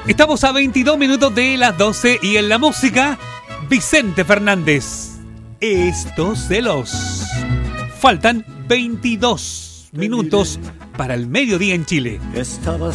Estamos a 22 minutos de las 12 y en la música, Vicente Fernández. Estos celos. Faltan 22 minutos para el mediodía en Chile. Estabas